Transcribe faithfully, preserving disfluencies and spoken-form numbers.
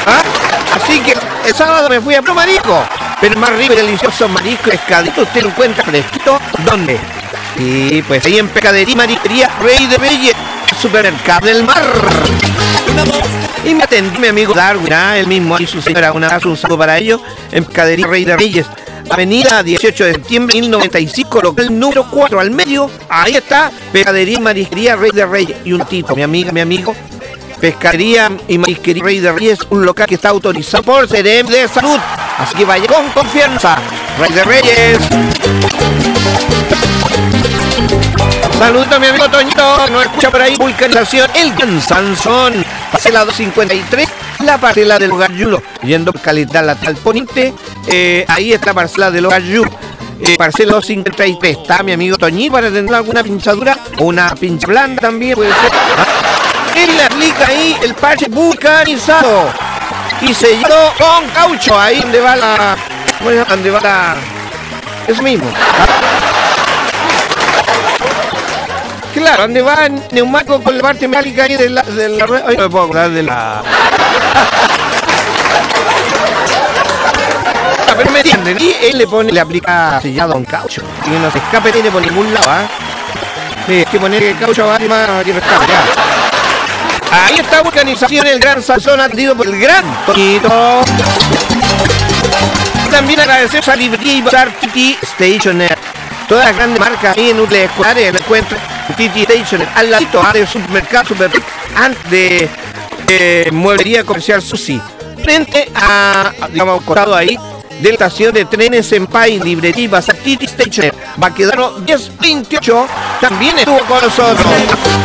¿Ah? Así que el sábado me fui a pro marisco. Pero el más rico y delicioso marisco pescadito usted lo encuentra fresquito. ¿Dónde? Sí, pues ahí en Pescadería y Marisquería Rey de Reyes, supermercado del mar. Y me atendió mi amigo Darwin, ¿ah? Él mismo y su señora, un abrazo, un saludo para ellos, en Pescadería Rey de Reyes, avenida dieciocho de septiembre mil noventa y cinco, local número cuatro al medio. Ahí está, Pescadería y Marisquería Rey de Reyes. Y un tito, mi amiga, mi amigo, Pescadería y Marisquería Rey de Reyes, un local que está autorizado por C D M de Salud. Así que vaya con confianza, Rey de Reyes. Saludos a mi amigo Toñito, nos escucha por ahí, vulcanización El Gran Sansón, parcela doscientos cincuenta y tres, la parcela del Hogar Yulo, yendo por calidad lateral poniente, eh, ahí está la parcela del Hogar Yulo, eh, parcela doscientos cincuenta y tres, está mi amigo Toñito para tener alguna pinchadura, o una pincha blanda también puede ser. ¿Ah? Él le aplica ahí el parche vulcanizado y sellado con caucho, ahí donde va la, bueno, donde va la, eso mismo. ¿Ah? Claro, donde va el neumático con la parte metálica ahí de la, de la rueda. Ay, no me puedo acordar de la. Ah, pero me entienden. Y él le pone, le aplica sellado con caucho. Y no se escape tiene por ningún lado, ¿ah? ¿eh? Sí, hay que poner el caucho más y rescate, ya. Ahí está vulcanización El Gran Sansón, atendido por el gran Toñito. También agradecer a Librería y Bazar Titi Stationer. Todas las grandes marcas ahí en útiles escolares la encuentran Titi Stationer, al ladito de supermercado, super antes de eh, mueblería comercial Susi. Frente a, digamos, costado ahí, de la estación de trenes en Pay, Librería y Bazar Titi Stationer. Baquedano diez veintiocho también estuvo con nosotros.